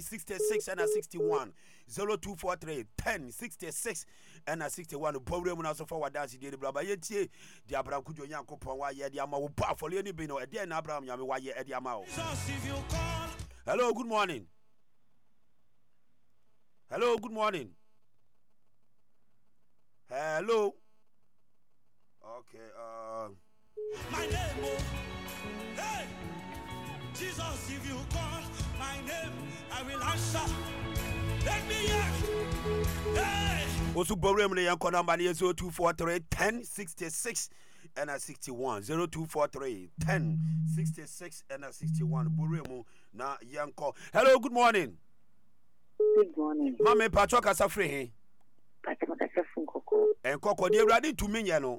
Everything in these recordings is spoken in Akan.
66 and 61 0243 10 66 and 61 problem na so forward dance dey braba yentie di Abraham kujo Nyankopon wa ye di ama wo ba for le ni bi no e dey na Abraham nyame wa ye e di ama wo. Hello, good morning. Hello, good morning. Hello. Okay, my name, oh, hey, Jesus, if you call my name, I will answer. Let me hear. Hey. Also, Borum the Yanko number 0243 10 66 and 61 0243 10 66 and 61 Borum na Yanko. Hello, good morning. Good morning. Mama Pachoka Safri. Pachoka Safunkoko. And Coco, dear, ready to me, Yano.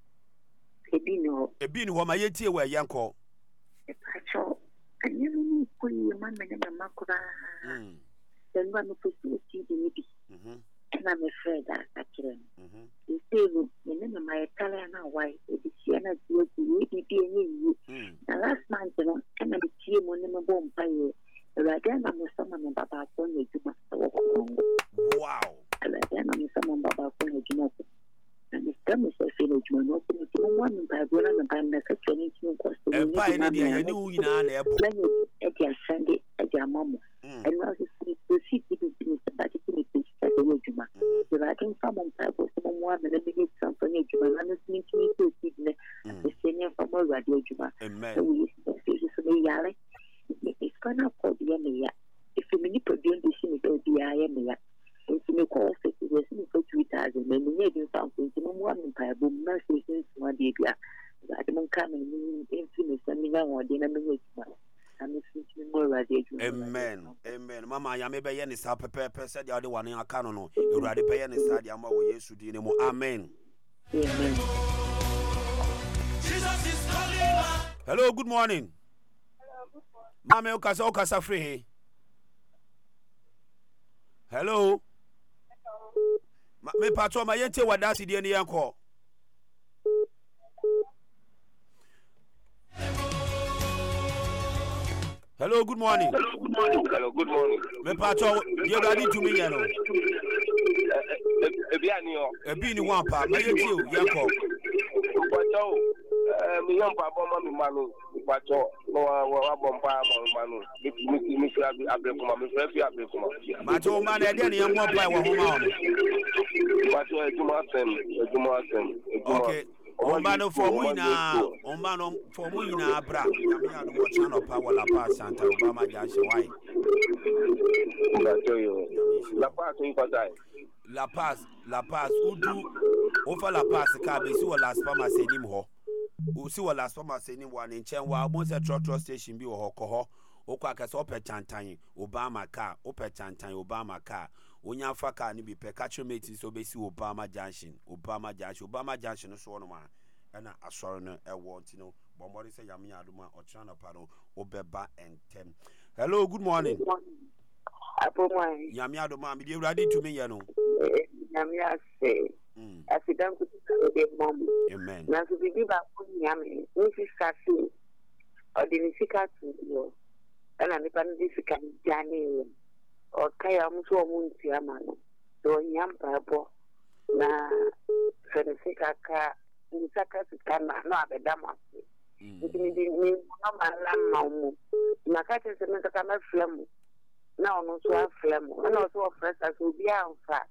A bin who my year were Yanko. A pacho, and you put your man and Makura. Then one of the two see the maybe. And I'm afraid that I can. The same, remember my Italian wife, the Sienna to you. The last month, and I'm the team on the bomb fire. Again, I'm someone about Pony to my wow. And again, I'm someone about Pony to and the stem is a village when open to one by one and by the training to cost. And by any new in an airport at your Sunday at your mom. And now the city is about to be Juma. The writing someone type of someone and let me get something Juma and listening to me to Sydney, the senior from Radio Juma. Amen. It's going to call the area. If you manipulate the scene, it will be I am here. If you make all 50 years, you go 3,000, and you need something to know one empire, but mercy is one day. I don't come and influence me now or dinner minute. Amen. Amen. Mama, I may be any sap pepper said the other one in a canon. You rather pay any study. I'm always to dinner. Amen. Amen. Hello, good morning. Mama Okasa free. Hello. Me patro ma yente wadasi die ne yanko. Hello, good morning. Hello, good morning. Me patro, you ready to me yano? Ebi ni wan pa, ma yente o yanko. Patro, mi yan pa bomba mi manu. Patro, no wa bomba manu. Mi fi abrekuma, mi fi abrekuma. Patro man e dey ne yan mo pa wa homa on. Patro ejuma sem. Okay. Ombano for mu ina abra. Yami anu wo channel power la pa Santa Obama Jashe why? La Paz udu over La Paz ka be si wo Las Palmas enim ho. O si wo Las Palmas enim wa ne nchen wa mo se trotro station bi wo ho ko ho. Okwa akase ope chantan Obama car, ope chantan Obama car. Onya fa car ni bi pe catch mate so be si Obama Junction no so no ma na asoro no e wo ntino bombori say yame aduma o chana paro obeba entem. Hello, good morning. Yame aduma mi dey ready to me ye no. Yame ase. Asidam ku de mom. Amen. Na so bibi ba ku yame ni fiskatu. O de ni fikatu yo. Ana ni pan di fikani jani. O kaya muso omuntu amano. Do nyamba bo. Na fenesika ka nisaka sikana no abedama ndini no mala mamu nakati sementa kama flemu na ono so flemu na so ofresa so bia anfa.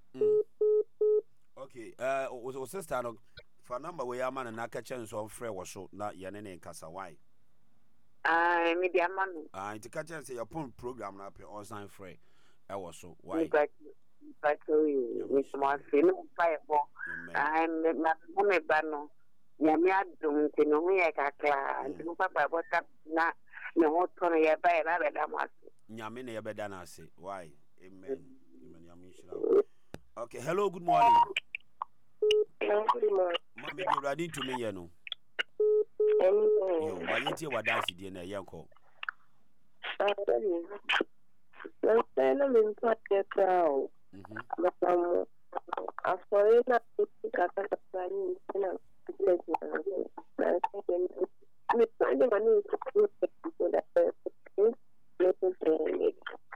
Okay, o sister no for number we amana na ka chen so frɛ wo so na yene ne nkasa why me dia manu nti ka chen say your program na pe online frɛ e wo so why but we small feel fireball and me bano nyame adum tino hu ye kakla ndu papa bota na ne hoto ye ba ye ba beda mo ase nyame ne ye beda na ase why amen nyame shira. Okay, hello, good morning. Mami you ready to me ye no yo why you wa dance die na yanko na me mpate kao after na kaka tsani na me find money